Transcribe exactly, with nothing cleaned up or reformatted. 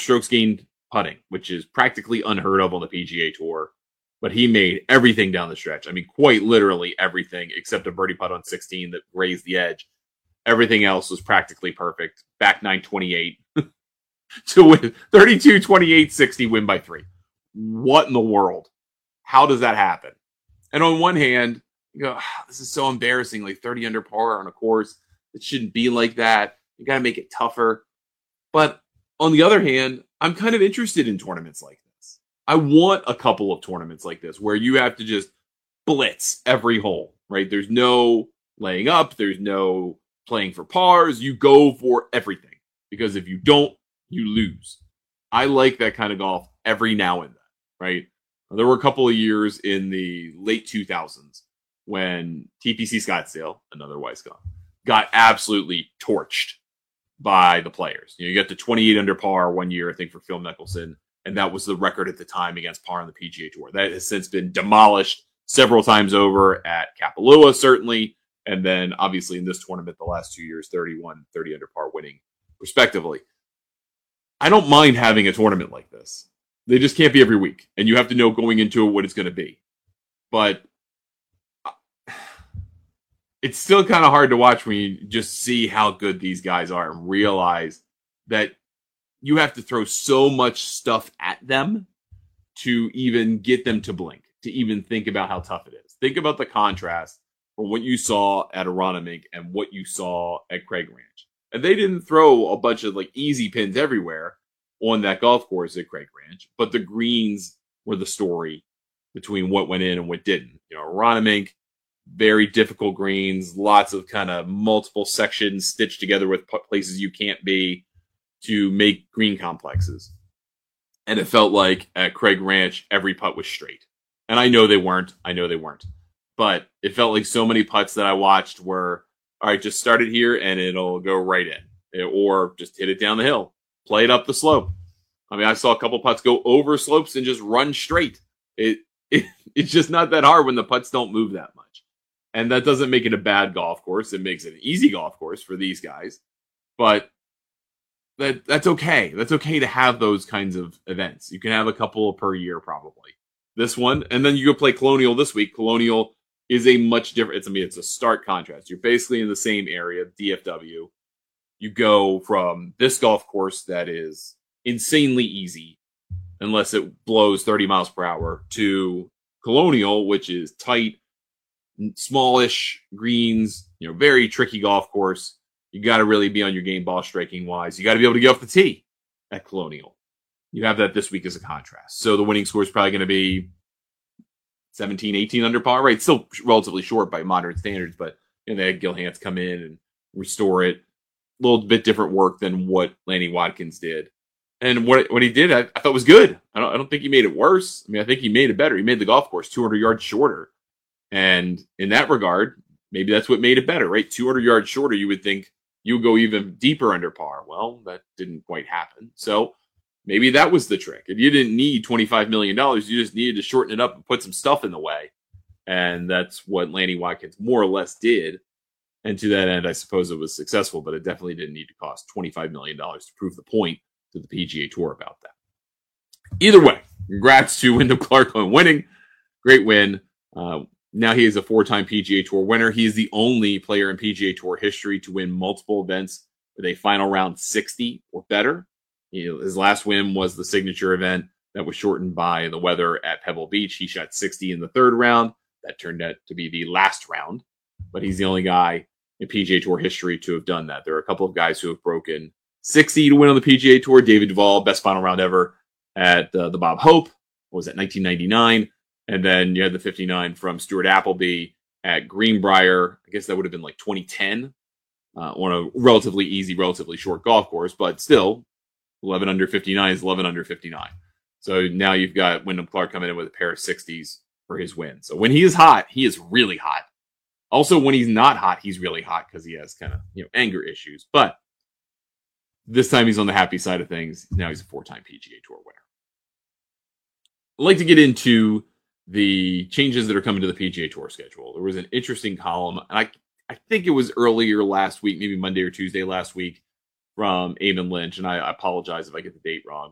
strokes gained putting, which is practically unheard of on the P G A Tour. But he made everything down the stretch. I mean, quite literally everything except a birdie putt on sixteen that grazed the edge. Everything else was practically perfect. Back nine twenty-eight to win thirty-two twenty-eight sixty win by three. What in the world? How does that happen? And on one hand, you go, ah, this is so embarrassing. Like thirty under par on a course. It shouldn't be like that. You got to make it tougher. But on the other hand, I'm kind of interested in tournaments like this. I want a couple of tournaments like this where you have to just blitz every hole, right? There's no laying up. There's no playing for pars. You go for everything because if you don't, you lose. I like that kind of golf every now and then, right? There were a couple of years in the late two thousands when T P C Scottsdale, another Weiskopf, got absolutely torched by the players. You know, you got the twenty-eight under par one year, I think, for Phil Mickelson, and that was the record at the time against par on the P G A Tour. That has since been demolished several times over at Kapalua, certainly, and then obviously in this tournament the last two years, thirty-one, thirty under par winning, respectively. I don't mind having a tournament like this. They just can't be every week, and you have to know going into it what it's going to be. But it's still kind of hard to watch when you just see how good these guys are and realize that you have to throw so much stuff at them to even get them to blink, to even think about how tough it is. Think about the contrast from what you saw at Aronimink and what you saw at Craig Ranch. And they didn't throw a bunch of like easy pins everywhere on that golf course at Craig Ranch, but the greens were the story between what went in and what didn't. You know, Aronimink, very difficult greens, lots of kind of multiple sections stitched together with places you can't be to make green complexes. And it felt like at Craig Ranch, every putt was straight. And I know they weren't. I know they weren't. But it felt like so many putts that I watched were, all right, just start it here and it'll go right in. Or just hit it down the hill. Play it up the slope. I mean, I saw a couple putts go over slopes and just run straight. It, it It's just not that hard when the putts don't move that much. And that doesn't make it a bad golf course. It makes it an easy golf course for these guys. But that that's okay. That's okay to have those kinds of events. You can have a couple per year probably. This one, and then you go play Colonial this week. Colonial is a much different, it's, I mean, it's a stark contrast. You're basically in the same area, D F W. You go from this golf course that is insanely easy, unless it blows thirty miles per hour, to Colonial, which is tight, smallish greens, you know, very tricky golf course. You got to really be on your game ball striking wise. You got to be able to get off the tee at Colonial. You have that this week as a contrast. So the winning score is probably going to be seventeen, eighteen under par, right? It's still relatively short by modern standards, but you know, they had Gil Hanse come in and restore it. A little bit different work than what Lanny Wadkins did. And what what he did, I, I thought was good. I don't I don't think he made it worse. I mean, I think he made it better. He made the golf course two hundred yards shorter. And in that regard, maybe that's what made it better, right? two hundred yards shorter, you would think you would go even deeper under par. Well, that didn't quite happen. So maybe that was the trick. If you didn't need twenty-five million dollars, you just needed to shorten it up and put some stuff in the way. And that's what Lanny Wadkins more or less did. And to that end, I suppose it was successful, but it definitely didn't need to cost twenty-five million dollars to prove the point to the P G A Tour about that. Either way, congrats to Wyndham Clark on winning. Great win. Uh, now he is a four-time P G A Tour winner. He is the only player in P G A Tour history to win multiple events with a final round sixty or better. You know, his last win was the signature event that was shortened by the weather at Pebble Beach. He shot sixty in the third round. That turned out to be the last round, but he's the only guy in P G A Tour history to have done that. There are a couple of guys who have broken sixty to win on the P G A Tour. David Duval, best final round ever at uh, the Bob Hope. What was that, nineteen ninety-nine? And then you had the fifty-nine from Stuart Appleby at Greenbrier. I guess that would have been like twenty ten uh, on a relatively easy, relatively short golf course, but still eleven under fifty-nine is eleven under fifty-nine. So now you've got Wyndham Clark coming in with a pair of sixties for his win. So when he is hot, he is really hot. Also, when he's not hot, he's really hot because he has kind of, you know, anger issues. But this time he's on the happy side of things. Now he's a four-time P G A Tour winner. I'd like to get into the changes that are coming to the P G A Tour schedule. There was an interesting column, and I I think it was earlier last week, maybe Monday or Tuesday last week, from Eamon Lynch, and I, I apologize if I get the date wrong.